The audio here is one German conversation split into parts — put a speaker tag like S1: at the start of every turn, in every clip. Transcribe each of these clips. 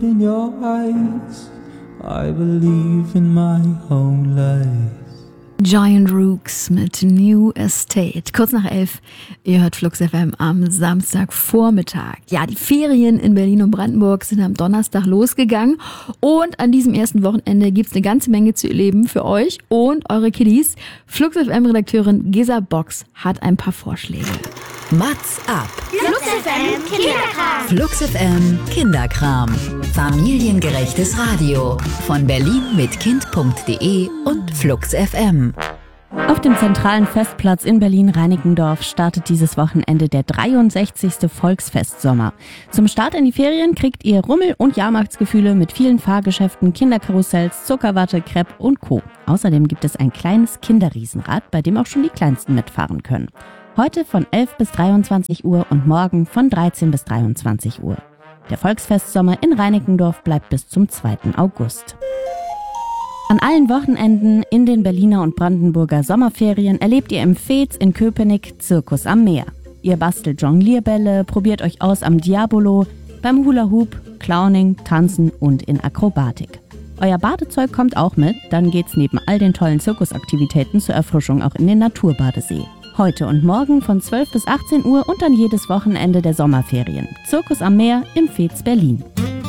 S1: In your eyes, I believe in my own life.
S2: Giant Rooks mit New Estate. Kurz nach 11, ihr hört Flux FM am Samstagvormittag. Ja, die Ferien in Berlin und Brandenburg sind am Donnerstag losgegangen und an diesem ersten Wochenende gibt's eine ganze Menge zu erleben für euch und eure Kiddies. Flux FM-Redakteurin Gesa Box hat ein paar Vorschläge.
S3: Mats ab.
S4: Flux FM Kinderkram.
S3: Flux FM Kinderkram. Familiengerechtes Radio. Von Berlin mit Kind.de und Flux FM.
S5: Auf dem zentralen Festplatz in Berlin-Reinickendorf startet dieses Wochenende der 63. Volksfestsommer. Zum Start in die Ferien kriegt ihr Rummel- und Jahrmarktsgefühle mit vielen Fahrgeschäften, Kinderkarussells, Zuckerwatte, Crepe und Co. Außerdem gibt es ein kleines Kinderriesenrad, bei dem auch schon die Kleinsten mitfahren können. Heute von 11 bis 23 Uhr und morgen von 13 bis 23 Uhr. Der Volksfestsommer in Reinickendorf bleibt bis zum 2. August. An allen Wochenenden in den Berliner und Brandenburger Sommerferien erlebt ihr im Fez in Köpenick Zirkus am Meer. Ihr bastelt Jonglierbälle, probiert euch aus am Diabolo, beim Hula Hoop, Clowning, Tanzen und in Akrobatik. Euer Badezeug kommt auch mit, dann geht's neben all den tollen Zirkusaktivitäten zur Erfrischung auch in den Naturbadesee. Heute und morgen von 12 bis 18 Uhr und dann jedes Wochenende der Sommerferien. Zirkus am Meer im Fez Berlin.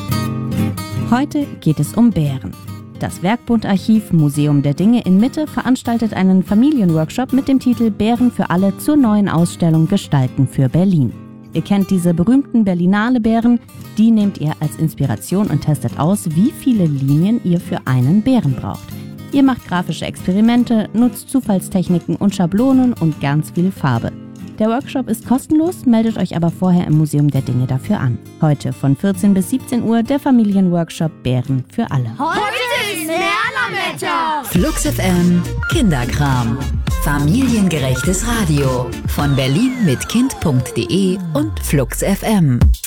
S5: Heute geht es um Bären. Das Werkbundarchiv Museum der Dinge in Mitte veranstaltet einen Familienworkshop mit dem Titel Bären für alle zur neuen Ausstellung Gestalten für Berlin. Ihr kennt diese berühmten Berlinale-Bären, die nehmt ihr als Inspiration und testet aus, wie viele Linien ihr für einen Bären braucht. Ihr macht grafische Experimente, nutzt Zufallstechniken und Schablonen und ganz viel Farbe. Der Workshop ist kostenlos, meldet euch aber vorher im Museum der Dinge dafür an. Heute von 14 bis 17 Uhr der Familienworkshop Bären für alle.
S4: Heute ist Lernerwetter.
S3: Flux FM Kinderkram. Familiengerechtes Radio. Von Berlin mit Kind.de und Flux FM.